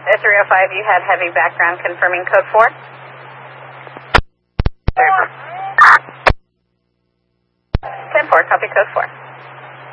305, you had heavy background confirming code 4. 10-4, copy code 4.